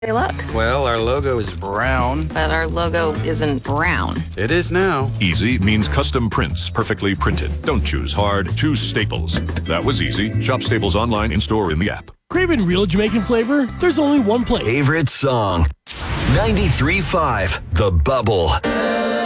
Hey, look. Well, our logo is brown. But our logo isn't brown. It is now. Easy means custom prints, perfectly printed. Don't choose hard, choose Staples. That was easy. Shop Staples online, in-store, in the app. Craving real Jamaican flavor? There's only one place. Favorite song. 93.5 The Bubble.